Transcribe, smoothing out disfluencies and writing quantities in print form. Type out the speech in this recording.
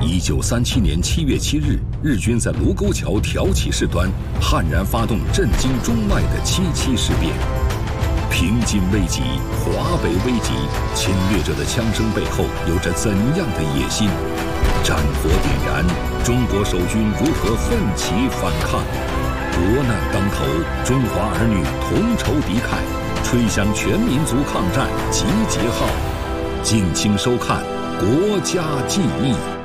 1937年7月7日，日军在卢沟桥挑起事端，悍然发动震惊中外的77事变。平津危急，华北危急，侵略者的枪声背后有着怎样的野心？战火点燃，中国守军如何奋起反抗？国难当头，中华儿女同仇敌忾，吹响全民族抗战集结号。敬请收看《国家记忆》。